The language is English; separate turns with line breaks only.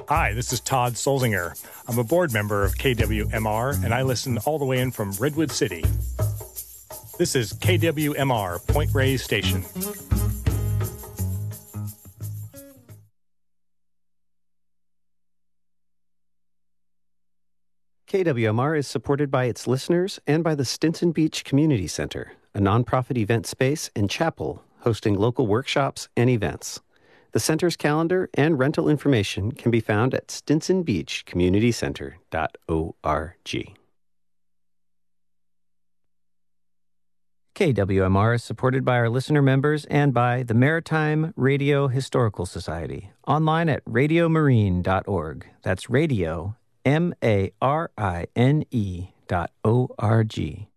Hi, this is Todd Solzinger. I'm a board member of KWMR, and I listen all the way in from Redwood City. This is KWMR, Point Reyes Station.
KWMR is supported by its listeners and by the Stinson Beach Community Center, a nonprofit event space and chapel hosting local workshops and events. The center's calendar and rental information can be found at stinsonbeachcommunitycenter.org. KWMR is supported by our listener members and by the Maritime Radio Historical Society, online at radiomarine.org. That's radio, MARINE.org.